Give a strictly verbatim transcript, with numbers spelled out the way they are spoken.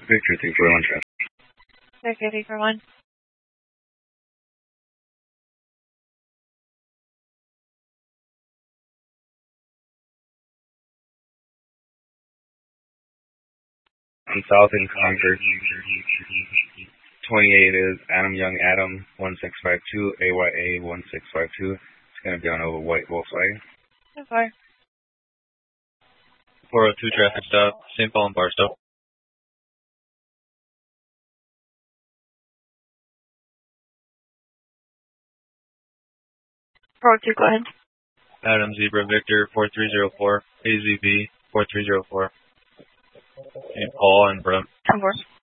Victor three four one traffic. Victor three four one. On South in Concord. twenty-eight is Adam Young Adam one six five two, A Y A one six five two. It's going to be on a white Volkswagen. ten four. four oh two traffic stop, Saint Paul and Barstow. four oh two, go ahead. Adam Zebra Victor four three zero four, A Z B four three zero four. Saint Paul and Brum. ten four.